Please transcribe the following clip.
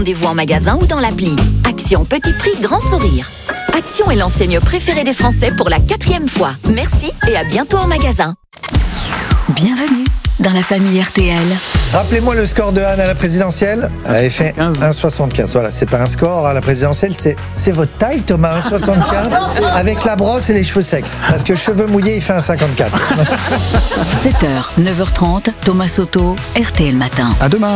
Rendez-vous en magasin ou dans l'appli. Action petit prix, grand sourire. Action est l'enseigne préférée des Français pour la 4e fois. Merci et à bientôt en magasin. Bienvenue dans la famille RTL. Rappelez-moi le score de Anne à la présidentielle. Elle avait fait 1,75. Voilà, c'est pas un score à la présidentielle, c'est votre taille, Thomas, 1,75 avec la brosse et les cheveux secs. Parce que cheveux mouillés, il fait 1,54. 7h, 9h30, Thomas Soto, RTL Matin. À demain.